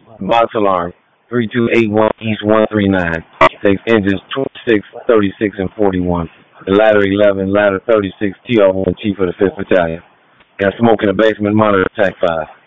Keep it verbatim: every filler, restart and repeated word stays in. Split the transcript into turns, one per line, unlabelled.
Box alarm, three two eight one East one three nine. Takes engines twenty-six, thirty-six, and forty-one. The ladder eleven, ladder thirty-six, T R one, Chief of the fifth Battalion. Got smoke in the basement, monitor attack five.